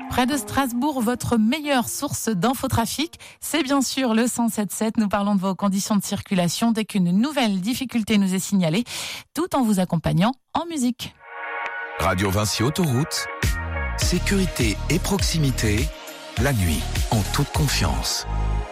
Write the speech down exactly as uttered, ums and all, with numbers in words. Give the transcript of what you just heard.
Près de Strasbourg, votre meilleure source d'infotrafic, c'est bien sûr le cent sept sept. Nous parlons de vos conditions de circulation dès qu'une nouvelle difficulté nous est signalée, tout en vous accompagnant en musique. Radio Vinci Autoroute, sécurité et proximité, la nuit, en toute confiance.